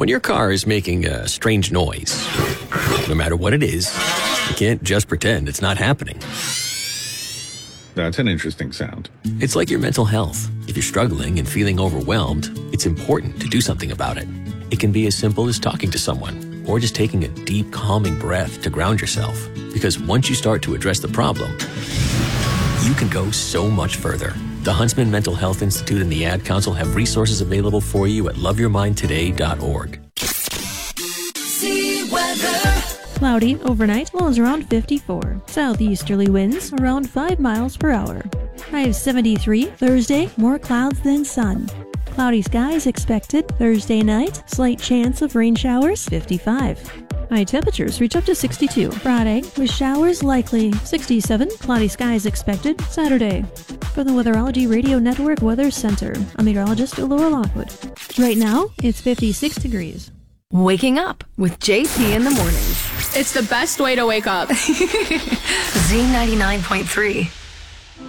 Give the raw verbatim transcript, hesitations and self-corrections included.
When your car is making a strange noise, no matter what it is, you can't just pretend it's not happening. That's an interesting sound. It's like your mental health. If you're struggling and feeling overwhelmed, it's important to do something about it. It can be as simple as talking to someone or just taking a deep, calming breath to ground yourself. Because once you start to address the problem, you can go so much further. The Huntsman Mental Health Institute and the Ad Council have resources available for you at love your mind today dot org. See weather. Cloudy overnight, lows around fifty-four. Southeasterly winds around five miles per hour. High of seventy-three. Thursday, more clouds than sun. Cloudy skies expected. Thursday night, slight chance of rain showers, fifty-five. High temperatures reach up to sixty-two. Friday, with showers likely, sixty-seven. Cloudy skies expected. Saturday. From the Weatherology Radio Network Weather Center, I'm meteorologist Laura Lockwood. Right now, it's fifty-six degrees. Waking up with J P in the mornings. It's the best way to wake up. Z ninety-nine point three.